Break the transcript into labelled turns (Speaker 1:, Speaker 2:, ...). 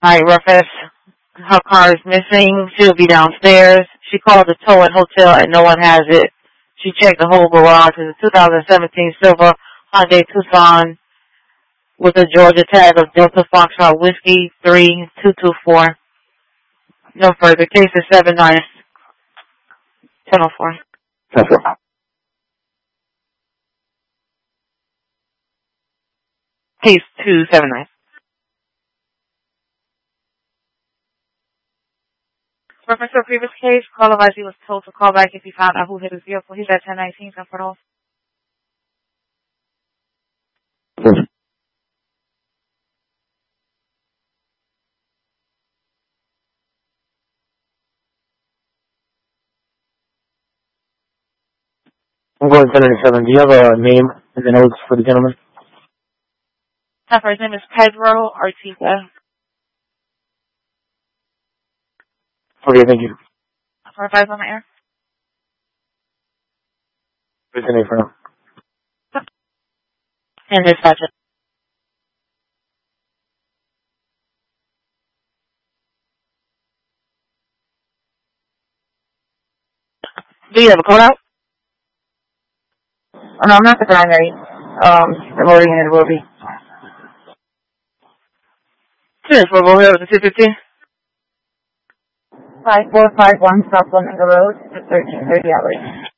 Speaker 1: Alright, Rufus. Her car is missing. She'll be downstairs. She called the tow and hotel and no one has it. She checked the whole garage. It's a 2017 silver Hyundai Tucson with a Georgia tag of Delta Foxtrot Whiskey 3224. No further. Case is 79-1004.
Speaker 2: That's right.
Speaker 1: Case 279. Reference to a previous case, caller advised he was told to call back if he found out who hit his vehicle. He's at 1019, Comfort Hall.
Speaker 2: I'm going 1097. Do you have a name in the notes for the gentleman?
Speaker 1: His name is Pedro Ortiga.
Speaker 2: Okay, thank you.
Speaker 1: For advice on the air.
Speaker 2: What's the name for now?
Speaker 1: And dispatcher. Do you have a code out? Oh, no, I'm not the primary. The loading unit will be. Cheers, we'll go here with the 250. 5451 South Flamingo Road at 1330 hours.